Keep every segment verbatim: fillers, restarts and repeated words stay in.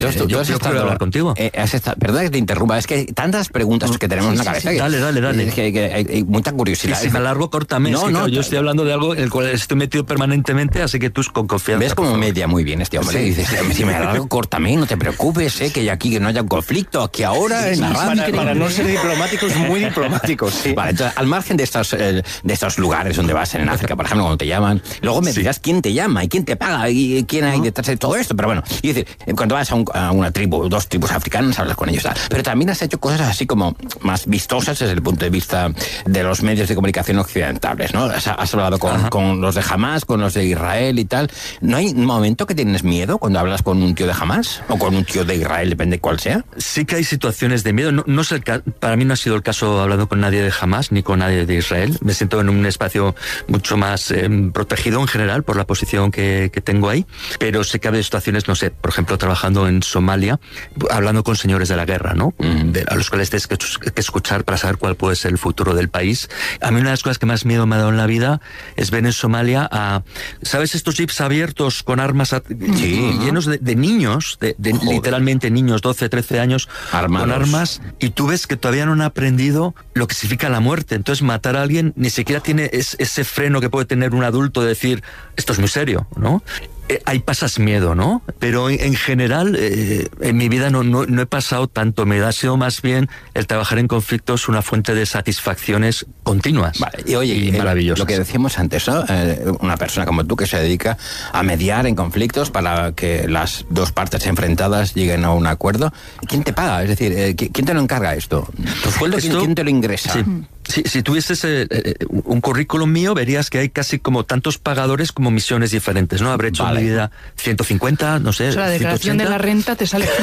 Entonces, tú, yo, tú has yo estado, quiero hablar contigo. Eh, has estado, perdón que te interrumpa, es que hay tantas preguntas que tenemos sí, en la sí, cabeza. Sí, que, dale, dale, dale. Es que, que hay, hay mucha curiosidad. Sí, si me alargo, córtame. No, es que, no, claro, yo te... estoy hablando de algo en el cual estoy metido permanentemente, así que tú con confianza. ¿Ves cómo media muy bien este hombre? Sí. Dices, si me alargo, córtame, no te preocupes, eh, que aquí que no haya un conflicto, aquí ahora sí, en la radio. Para, para no ser diplomáticos, muy diplomáticos. Sí. Vale, entonces, al margen de estos, eh, de estos lugares donde vas en África, por ejemplo, cuando te llaman, luego me sí. dirás quién te llama y quién te paga y quién hay detrás de todo esto. Pero bueno, y decir, cuando vas a, un, a una tribu, dos tribus africanas, hablas con ellos. Tal. Pero también has hecho cosas así como más vistosas desde el punto de vista de los medios de comunicación occidentales, ¿no? Has, has hablado con, con los de Hamas, con los de Israel y tal. ¿No hay un momento que tienes miedo cuando hablas con un tío de Hamas o con un tío de Israel, depende cuál sea? Sí que hay situaciones de miedo. No, no es el ca- para mí no ha sido el caso hablando con nadie de Hamas ni con nadie de Israel. Me siento en un espacio mucho más eh, protegido en general por la posición que, que tengo ahí. Pero sé que ha habido situaciones, no sé, por ejemplo, trabajando en Somalia, hablando con señores de la guerra, ¿no? Mm. De, a los cuales tienes que, que escuchar para saber cuál puede ser el futuro del país. A mí una de las cosas que más miedo me ha dado en la vida es ver en Somalia a, ¿sabes? Estos jeeps abiertos con armas a, sí. llenos de, de niños, de, de literalmente niños, doce, trece años, armados. Con armas, y tú ves que todavía no han aprendido lo que significa la muerte. Entonces matar a alguien ni siquiera tiene es, ese freno que puede tener un adulto de decir, esto es muy serio, ¿no? Eh, ahí pasas miedo, ¿no? Pero en, en general, eh, en mi vida no, no, no he pasado tanto. Me ha sido más bien el trabajar en conflictos una fuente de satisfacciones continuas. Vale, y oye, y maravillosas. Lo que decíamos antes, ¿no? Eh, una persona como tú que se dedica a mediar en conflictos para que las dos partes enfrentadas lleguen a un acuerdo. ¿Quién te paga? Es decir, eh, ¿quién te lo encarga esto? ¿Tu sueldo? Esto, ¿quién, ¿Quién te lo ingresa? Sí. Si, si tuvieses eh, eh, un currículum mío, verías que hay casi como tantos pagadores como misiones diferentes, ¿no? Habré hecho vale. en mi vida ciento cincuenta, no sé, o sea, la declaración ciento ochenta. De la renta te sale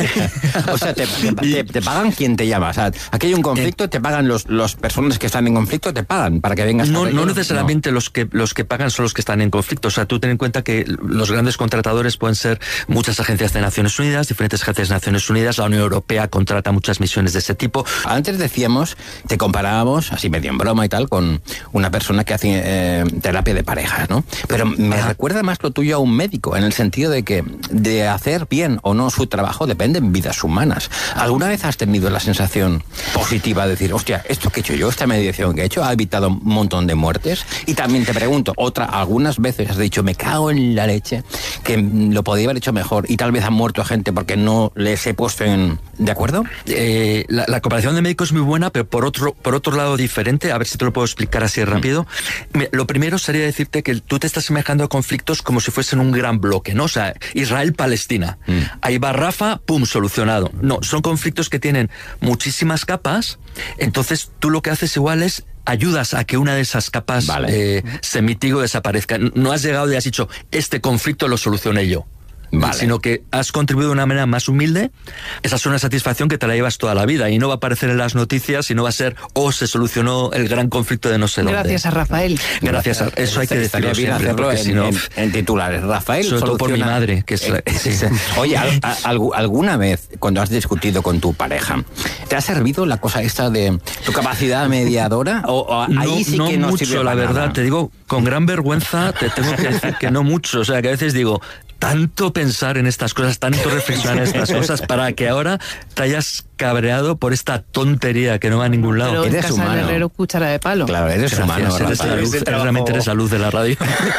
fina. O sea, te, te, te, te pagan quien te llama. O sea, aquí hay un conflicto, eh, te pagan los, los personas que están en conflicto, te pagan para que vengas. No, a no necesariamente no. los que los que pagan son los que están en conflicto. O sea, tú ten en cuenta que los grandes contratadores pueden ser muchas agencias de Naciones Unidas, diferentes agencias de Naciones Unidas, la Unión Europea contrata muchas misiones de ese tipo. Antes decíamos, te comparábamos, así medio en broma y tal, con una persona que hace eh, terapia de parejas, ¿no? Pero me Ajá. recuerda más lo tuyo a un médico, en el sentido de que de hacer bien o no su trabajo dependen vidas humanas. ¿Alguna vez has tenido la sensación positiva de decir, hostia, esto que he hecho yo, esta mediación que he hecho, ha evitado un montón de muertes? Y también te pregunto, otra, algunas veces has dicho, me cago en la leche, que lo podía haber hecho mejor y tal vez han muerto gente porque no les he puesto en... ¿De acuerdo? Eh, la, la comparación de médicos es muy buena, pero por otro, por otro lado diferente, a ver si te lo puedo explicar así rápido. Mm. Lo primero sería decirte que tú te estás semejando a conflictos como si fuesen un gran bloque, ¿no? O sea, Israel-Palestina. Mm. Ahí va Rafa, pum, solucionado. No, son conflictos que tienen muchísimas capas, entonces tú lo que haces igual es ayudas a que una de esas capas vale. eh, se mitigue o desaparezca. No has llegado y has dicho, este conflicto lo solucioné yo. Vale. Sino que has contribuido de una manera más humilde. Esa es una satisfacción que te la llevas toda la vida y no va a aparecer en las noticias y no va a ser oh, se solucionó el gran conflicto de no sé dónde. Gracias a Rafael. Gracias a eso hay que decirlo bien siempre, hacerlo en, si no, en, en titulares. Rafael sobre todo por mi madre que es eh, la, sí. sí. Oye, al, a, alguna vez cuando has discutido con tu pareja ¿te ha servido la cosa esta de tu capacidad mediadora o, o no, ahí sí no que no mucho sirve la para verdad nada? Te digo con gran vergüenza te tengo que decir que no mucho, o sea que a veces digo tanto pensar en estas cosas, tanto reflexionar en estas cosas para que ahora te hayas cabreado por esta tontería que no va a ningún lado. Pero eres en casa humano. del herrero, cuchara de palo. Claro, eres Gracias, humano. Eres, la luz, eres realmente eres la luz de la radio.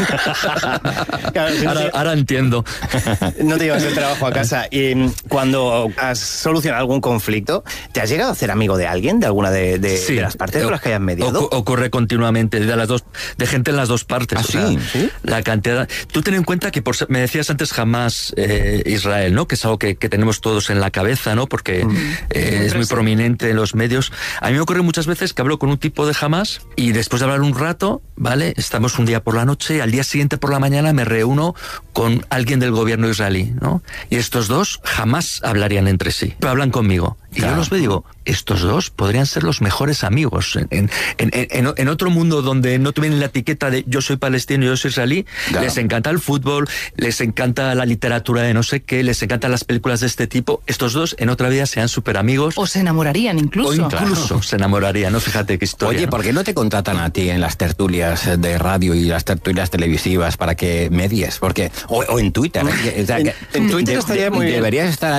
Claro, ahora, ahora entiendo. No te llevas el trabajo a casa. Y cuando has solucionado algún conflicto, ¿te has llegado a hacer amigo de alguien, de alguna de, de, sí, de las partes con las que hayas mediado? Ocu- ocurre continuamente, de las dos, de gente en las dos partes. ¿Ah, o sea, sí? ¿Sí? La cantidad. Tú ten en cuenta que por, me decías antes jamás eh, Israel, ¿no? Que es algo que, que tenemos todos en la cabeza, ¿no? Porque mm. eh, es muy prominente en los medios. A mí me ocurre muchas veces que hablo con un tipo de Hamas y después de hablar un rato, ¿vale? Estamos un día por la noche y al día siguiente por la mañana me reúno con alguien del gobierno israelí, ¿no? Y estos dos jamás hablarían entre sí, pero hablan conmigo. Y claro. Yo los veo y digo, estos dos podrían ser los mejores amigos. En, en, en, en, en otro mundo donde no tienen la etiqueta de yo soy palestino, yo soy israelí, claro. Les encanta el fútbol, les encanta la literatura de no sé qué, les encantan las películas de este tipo. Estos dos en otra vida sean súper amigos. O se enamorarían incluso. O incluso claro. se enamorarían, ¿no? Fíjate qué historia. Oye, ¿no? ¿por qué no te contratan a ti en las tertulias de radio y las tertulias televisivas para que medies? Porque, o, o en Twitter. ¿eh? O sea, en, que en Twitter de, estaría de, muy bien. Deberías estar